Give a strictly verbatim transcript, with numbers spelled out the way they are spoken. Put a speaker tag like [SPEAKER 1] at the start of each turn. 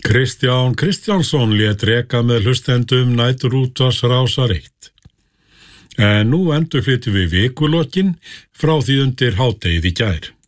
[SPEAKER 1] Kristján Kristjánsson lét reka með hlustendum næturútvarps Rásar eitt. En nú endurflytjum við vikulokin frá því undir hádegið í gær.